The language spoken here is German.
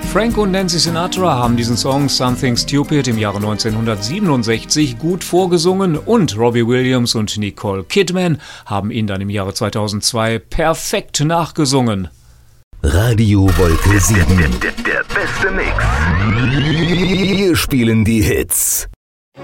Frank und Nancy Sinatra haben diesen Song Something Stupid im Jahre 1967 gut vorgesungen und Robbie Williams und Nicole Kidman haben ihn dann im Jahre 2002 perfekt nachgesungen. Radio Wolke 7. Der beste Mix. Wir spielen die Hits.